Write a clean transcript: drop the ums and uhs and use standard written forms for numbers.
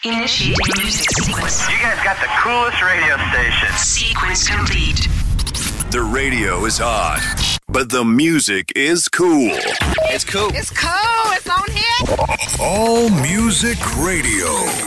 Initiating music sequence. You guys got the coolest radio station. Sequence complete. The radio is hot, but the music is cool. It's cool. It's cool. It's on here. All Music Radio.